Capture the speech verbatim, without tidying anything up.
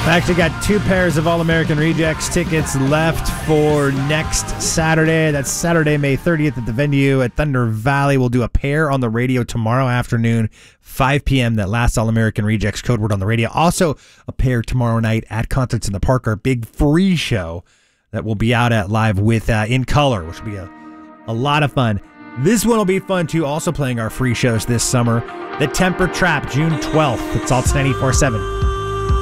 I actually got two pairs of All-American Rejects tickets left for next Saturday. That's Saturday, May thirtieth at the venue at Thunder Valley. We'll do a pair on the radio tomorrow afternoon, five p.m. That last All-American Rejects code word on the radio. Also, a pair tomorrow night at Concerts in the Park, our big free show that will be out at live with uh, In Color, which will be a, a lot of fun. This one will be fun, too. Also playing our free shows this summer. The Temper Trap, June twelfth. It's Alts ninety-four point seven.